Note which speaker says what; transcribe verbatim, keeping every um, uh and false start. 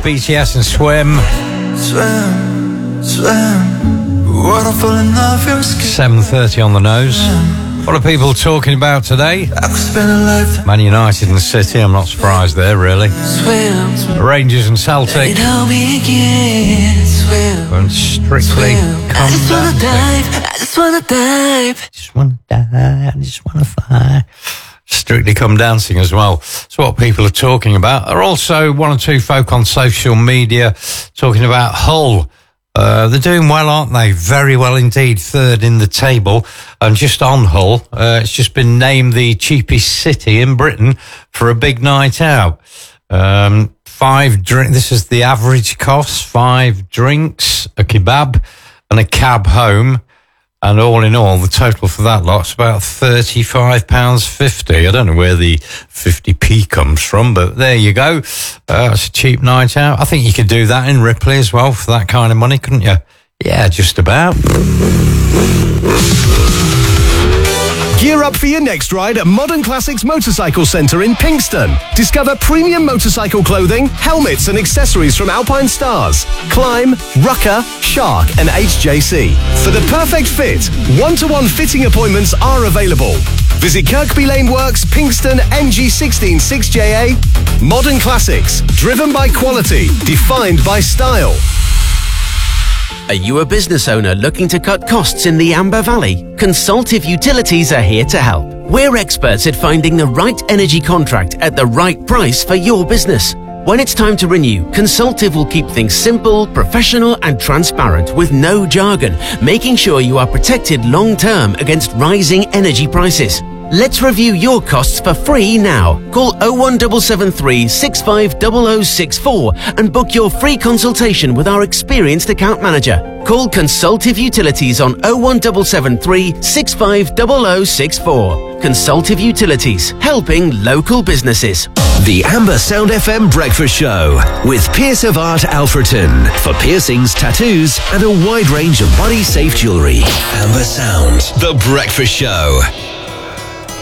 Speaker 1: B T S and Swim.
Speaker 2: Swim, swim, water full in love, your skin.
Speaker 1: seven thirty on the nose. What are people talking about today?
Speaker 2: I could spend a lifetime.
Speaker 1: Man United and City, I'm not surprised there, really.
Speaker 2: Swim, swim.
Speaker 1: Rangers and Celtic.
Speaker 2: Help me again. Swim,
Speaker 1: And Strictly
Speaker 2: swim. I
Speaker 1: Come
Speaker 2: just wanna
Speaker 1: Dancing.
Speaker 2: dive, I just wanna dive.
Speaker 1: Just wanna die, I just wanna fly. Strictly Come Dancing as well. That's what people are talking about. There are also one or two folk on social media talking about Hull. Uh, they're doing well, aren't they? Very well indeed. Third in the table. And just on Hull, uh, it's just been named the cheapest city in Britain for a big night out. Um, five drink. This is the average cost. Five drinks, a kebab, and a cab home. And all in all, the total for that lot's about thirty-five pounds fifty. I don't know where the fifty p comes from, but there you go. Uh, it's a cheap night out. I think you could do that in Ripley as well for that kind of money, couldn't you? Yeah, just about.
Speaker 3: Gear up for your next ride at Modern Classics Motorcycle Centre in Pinxton. Discover premium motorcycle clothing, helmets and accessories from Alpine Stars, Climb, Rucker, Shark and H J C. For the perfect fit, one-to-one fitting appointments are available. Visit Kirkby Lane Works, Pinxton, N G one six six J A. Modern Classics, driven by quality, defined by style.
Speaker 4: Are you a business owner looking to cut costs in the Amber Valley? Consultive Utilities are here to help. We're experts at finding the right energy contract at the right price for your business. When it's time to renew, Consultive will keep things simple, professional and transparent with no jargon, making sure you are protected long-term against rising energy prices. Let's review your costs for free now. Call oh one seven seven three, six five zero zero six four and book your free consultation with our experienced account manager. Call Consultive Utilities on oh one seven seven three, six five zero zero six four. Consultive Utilities, helping local businesses.
Speaker 5: The Amber Sound F M Breakfast Show with Pierce of Art Alfreton for piercings, tattoos and a wide range of body safe jewellery. Amber Sound, The Breakfast Show.